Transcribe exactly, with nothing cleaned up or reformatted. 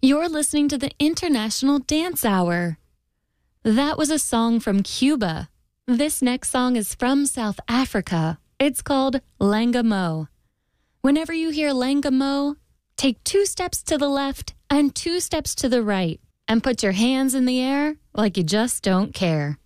You're listening to the International Dance Hour. That was a song from Cuba. This next song is from South Africa. It's called Langa Mo. Whenever you hear Langa Mo, take two steps to the left and two steps to the right and put your hands in the air like you just don't care.